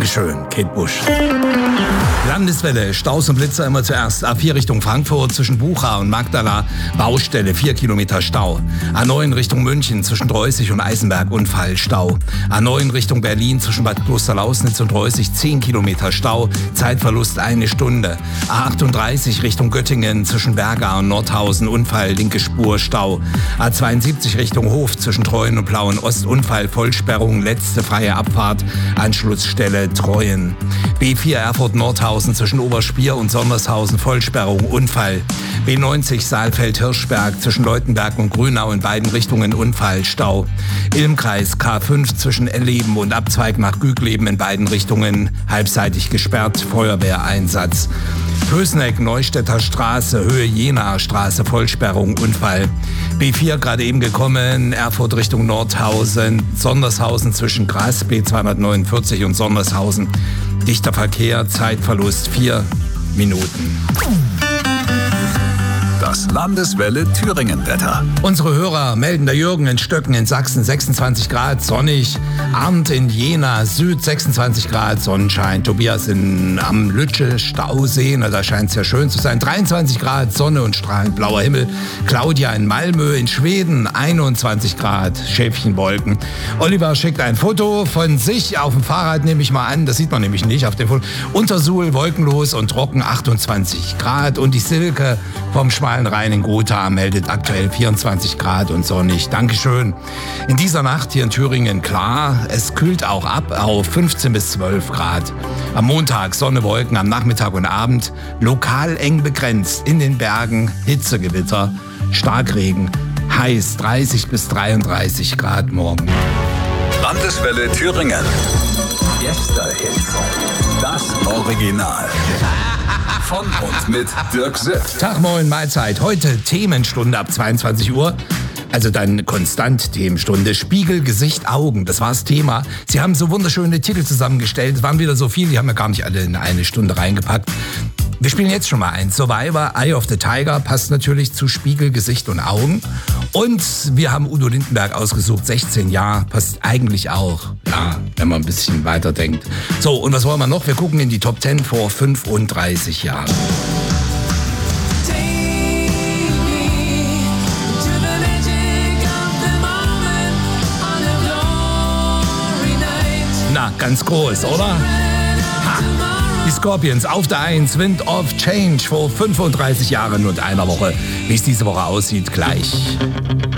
Dankeschön, Kate Bush. Landeswelle, Staus und Blitzer immer zuerst. A4 Richtung Frankfurt zwischen Bucha und Magdala, Baustelle, 4 Kilometer Stau. A9 Richtung München zwischen Dreußig und Eisenberg, Unfall, Stau. A9 Richtung Berlin zwischen Bad Klosterlausnitz und Dreußig, 10 Kilometer Stau, Zeitverlust 1 Stunde. A38 Richtung Göttingen zwischen Berga und Nordhausen, Unfall, linke Spur, Stau. A72 Richtung Hof zwischen Treuen und Plauen Ost, Unfall, Vollsperrung, letzte freie Abfahrt, Anschlussstelle Treuen. B4 Erfurt Nordhausen zwischen Oberspier und Sondershausen, Vollsperrung, Unfall. B90 Saalfeld-Hirschberg zwischen Leutenberg und Grünau in beiden Richtungen, Unfall, Stau. Ilmkreis K5 zwischen Elleben und Abzweig nach Gügleben in beiden Richtungen, halbseitig gesperrt, Feuerwehreinsatz. Pösneck, Neustädter Straße, Höhe Jenaer Straße, Vollsperrung, Unfall. B4 gerade eben gekommen, Erfurt Richtung Nordhausen, Sondershausen zwischen Gras, B249 und Sondershausen. Dichter Verkehr, Zeitverlust 4 Minuten. Das Landeswelle Thüringen-Wetter. Unsere Hörer melden, der Jürgen in Stöcken in Sachsen 26 Grad, sonnig. Arndt in Jena Süd 26 Grad, Sonnenschein. Tobias am Lütsche Stausee, da scheint es ja schön zu sein. 23 Grad, Sonne und strahlend blauer Himmel. Claudia in Malmö in Schweden 21 Grad, Schäfchenwolken. Oliver schickt ein Foto von sich auf dem Fahrrad, nehme ich mal an. Das sieht man nämlich nicht auf dem Foto. Untersuhl, wolkenlos und trocken 28 Grad. Und die Silke vom Schmalen Rhein in Gotha meldet aktuell 24 Grad und sonnig. Dankeschön. In dieser Nacht hier in Thüringen klar, es kühlt auch ab auf 15 bis 12 Grad. Am Montag Sonne, Wolken, am Nachmittag und Abend lokal eng begrenzt. In den Bergen Hitzegewitter, Starkregen, heiß 30 bis 33 Grad morgen. Landeswelle Thüringen. Gästehits. Das Original. Von und mit Dirk Sipp. Tag, moin, Mahlzeit. Heute Themenstunde ab 22 Uhr. Also dann konstant Themenstunde. Spiegel, Gesicht, Augen. Das war das Thema. Sie haben so wunderschöne Titel zusammengestellt. Es waren wieder so viele, die haben wir gar nicht alle in eine Stunde reingepackt. Wir spielen jetzt schon mal ein. Survivor, Eye of the Tiger passt natürlich zu Spiegel, Gesicht und Augen. Und wir haben Udo Lindenberg ausgesucht, 16 Jahre, passt eigentlich auch. Ja, wenn man ein bisschen weiterdenkt. So, und was wollen wir noch? Wir gucken in die Top 10 vor 35 Jahren. Na, ganz groß, oder? Ha. Die Scorpions auf der 1, Wind of Change vor 35 Jahren und einer Woche. Wie es diese Woche aussieht, gleich.